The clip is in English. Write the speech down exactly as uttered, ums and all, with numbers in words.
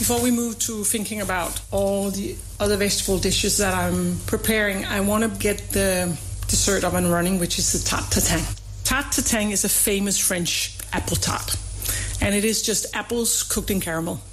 before we move to thinking about all the other vegetable dishes that I'm preparing, I want to get the dessert up and running, which is the tarte tatin. Tarte tatin is a famous French apple tart, and it is just apples cooked in caramel.